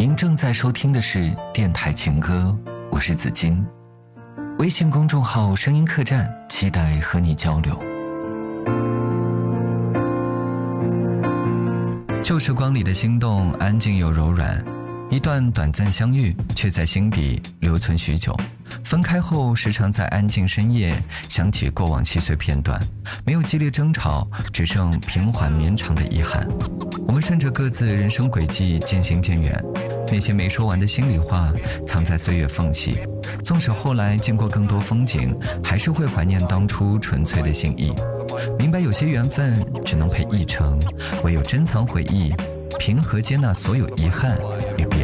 您正在收听的是电台情歌，我是子金。微信公众号声音客栈，期待和你交流。旧时光里的心动，安静又柔软，一段短暂相遇，却在心底留存许久。分开后，时常在安静深夜想起过往细碎片段，没有激烈争吵，只剩平缓绵长的遗憾。我们顺着各自人生轨迹渐行渐远，那些没说完的心里话藏在岁月缝隙，纵使后来见过更多风景，还是会怀念当初纯粹的心意。明白有些缘分只能陪一程，唯有珍藏回忆，平和接纳所有遗憾与别